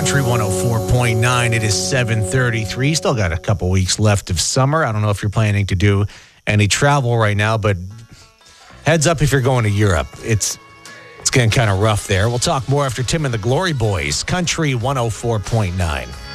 Country 104.9. It is 7:33. Still got a couple weeks left of summer. I don't know if you're planning to do any travel right now, but heads up if you're going to Europe. It's getting kind of rough there. We'll talk more after Tim and the Glory Boys. Country 104.9.